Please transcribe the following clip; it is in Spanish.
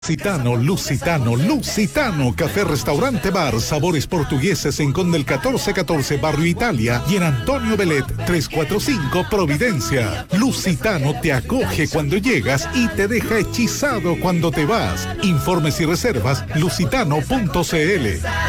Lusitano, Café Restaurante Bar, sabores portugueses en Conde el 1414, Barrio Italia, y en Antonio Belet 345, Providencia. Lusitano te acoge cuando llegas y te deja hechizado cuando te vas. Informes y reservas lusitano.cl.